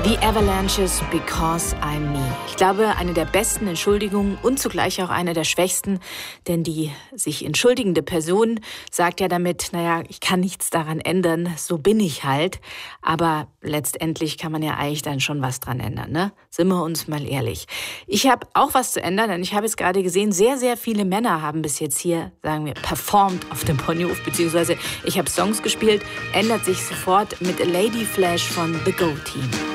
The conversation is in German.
The Avalanches, Because I'm Me. Ich glaube, eine der besten Entschuldigungen und zugleich auch eine der schwächsten, denn die sich entschuldigende Person sagt ja damit, naja, ich kann nichts daran ändern, so bin ich halt. Aber letztendlich kann man ja eigentlich dann schon was dran ändern, ne? Sind wir uns mal ehrlich. Ich habe auch was zu ändern, denn ich habe jetzt gerade gesehen, sehr, sehr viele Männer haben bis jetzt hier, sagen wir, performt auf dem Ponyhof, beziehungsweise ich habe Songs gespielt, ändert sich sofort mit Lady Flash von The Go Team.